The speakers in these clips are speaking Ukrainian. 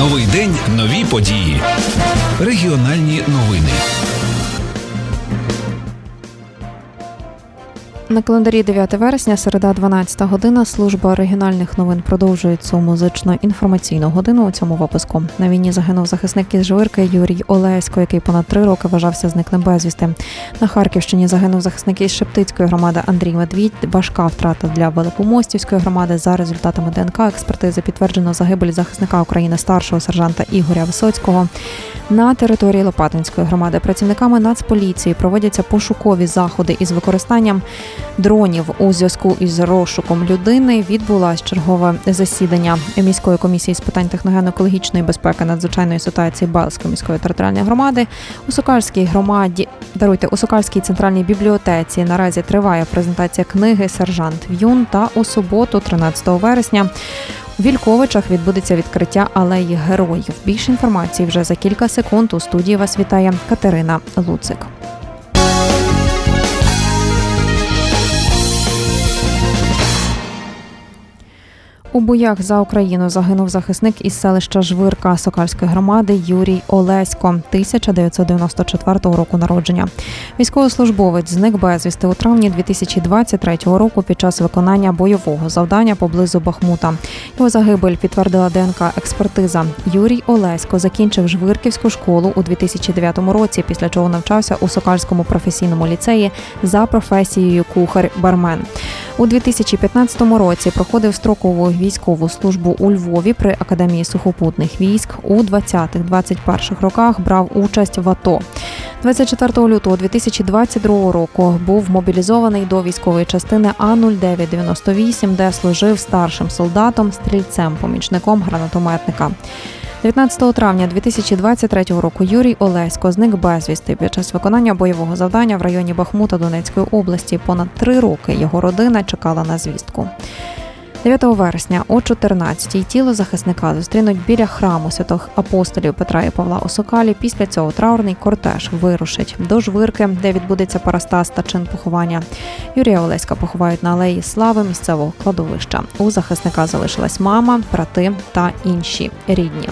Новий день, нові події. Регіональні новини. На календарі 9 вересня, середа, 12 година. Служба регіональних новин продовжує цю музично-інформаційну годину у цьому випуску. На війні загинув захисник із Жвирки Юрій Олесько, який понад 3 роки вважався зниклим безвісти. На Харківщині загинув захисник із Шептицької громади Андрій Медвідь. Важка втрата для Великомостівської громади. За результатами ДНК-експертизи підтверджено загибель захисника України старшого сержанта Ігоря Висоцького. На території Лопатинської громади працівниками Нацполіції проводяться пошукові заходи із використанням дронів у зв'язку із розшуком людини. Відбулось чергове засідання міської комісії з питань техногенно-екологічної безпеки, надзвичайної ситуації Балської міської територіальної громади. У Сокальській центральній бібліотеці наразі триває презентація книги «Сержант В'юн», та у суботу, 13 вересня, у Вільковичах відбудеться відкриття алеї героїв. Більше інформації вже за кілька секунд. У студії вас вітає Катерина Луцик. У боях за Україну загинув захисник із селища Жвирка Сокальської громади Юрій Олесько, 1994 року народження. Військовослужбовець зник безвісти у травні 2023 року під час виконання бойового завдання поблизу Бахмута. Його загибель підтвердила ДНК-експертиза. Юрій Олесько закінчив Жвирківську школу у 2009 році, після чого навчався у Сокальському професійному ліцеї за професією кухар-бармен. У 2015 році проходив строкову військову службу у Львові при Академії сухопутних військ. У 20-21 роках брав участь в АТО. 24 лютого 2022 року був мобілізований до військової частини А0998, де служив старшим солдатом, стрільцем-помічником гранатометника. 19 травня 2023 року Юрій Олесько зник безвісти під час виконання бойового завдання в районі Бахмута Донецької області. Понад 3 роки його родина чекала на звістку. 9 вересня о 14-й тіло захисника зустрінуть біля храму святих апостолів Петра і Павла у Сокалі. Після цього траурний кортеж вирушить до Жвирки, де відбудеться парастаз та чин поховання. Юрія Олеська поховають на алеї Слави місцевого кладовища. У захисника залишилась мама, брати та інші рідні.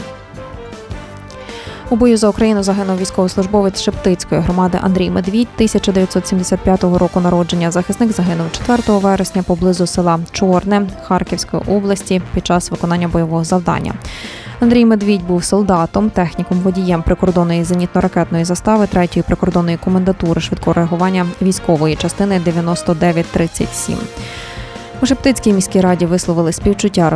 У бою за Україну загинув військовослужбовець Шептицької громади Андрій Медвідь, 1975 року народження. Захисник загинув 4 вересня поблизу села Чорне Харківської області під час виконання бойового завдання. Андрій Медвідь був солдатом, техніком-водієм прикордонної зенітно-ракетної застави 3-ї прикордонної комендатури швидкого реагування військової частини 9937. У Шептицькій міській раді висловили співчуття